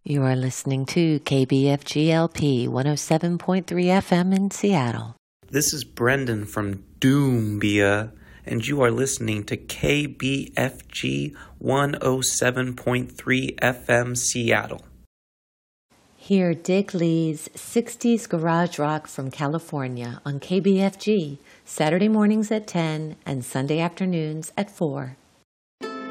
You are listening to KBFGLP 107.3 FM in Seattle. This is Brendan from Doombia, and you are listening to KBFG 107.3 FM Seattle. Hear Dick Lee's 60s Garage Rock from California on KBFG, Saturday mornings at 10 and Sunday afternoons at 4.